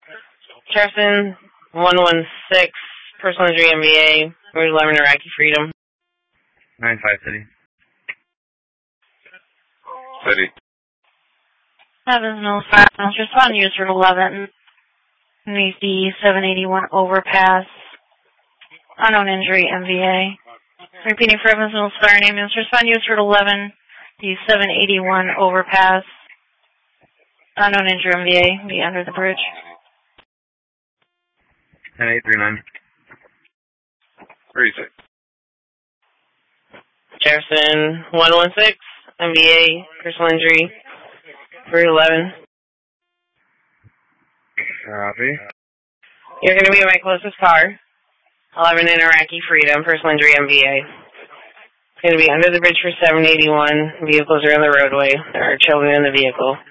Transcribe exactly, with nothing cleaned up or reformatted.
Jefferson, one one six, personal injury M V A, Route eleven, Iraqi Freedom. nine five City. City. Evans Mills, five miles, respond to use Route eleven. Needs the seven eighty-one overpass. Unknown injury, M V A. Repeating for Evans Mills Fire and Ambulance, respond to use Route eleven. The seven eighty-one overpass. Unknown injury, M V A. Be under the bridge. ten eight three nine. Three six. Jefferson, one one six, M V A, personal injury, Route eleven. Copy. You're going to be in my closest car. eleven in Iraqi Freedom, personal injury M V A. It's going to be under the bridge for seven eighty-one. Vehicles are on the roadway. There are children in the vehicle.